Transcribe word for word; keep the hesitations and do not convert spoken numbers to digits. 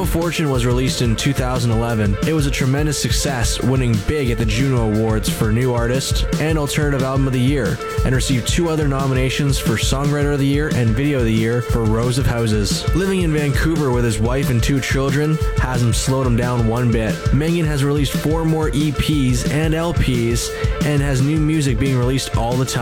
of Fortune was released in two thousand eleven. It was a tremendous success, winning big at the Juno Awards for New Artist and Alternative Album of the Year, and received two other nominations for Songwriter of the Year and Video of the Year for Rows of Houses. Living in Vancouver with his wife and two children hasn't slowed him down one bit. Megan has released four more E Ps and L Ps and has new music being released all the time.